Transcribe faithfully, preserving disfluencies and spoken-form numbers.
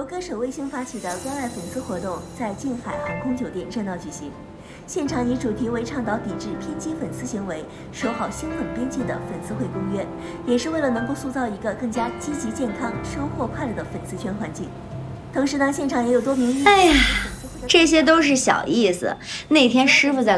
歌手卫星发起的关爱粉丝活动在静海航空酒店热闹举行。现场以主题为倡导抵制偏激粉丝行为、守好新粉边界的粉丝会公约，也是为了能够塑造一个更加积极、健康、收获快乐的粉丝圈环境。同时呢，现场也有多名艺人。 哎呀，这些都是小意思。那天师傅在